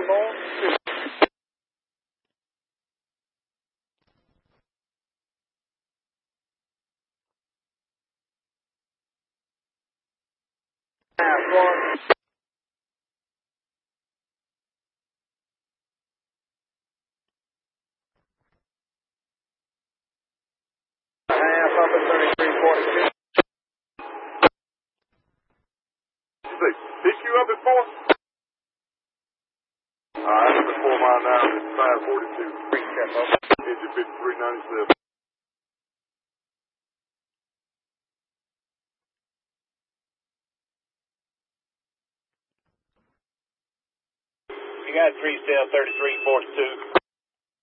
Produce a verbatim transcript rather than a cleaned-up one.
more. Half one. Half up at thirty-three forty-two. Pick you up at four? Alright, I'm at four mile now, it's five forty-two. Three step up. Engine fifty-three ninety-seven. You got three cell thirty-three forty-two.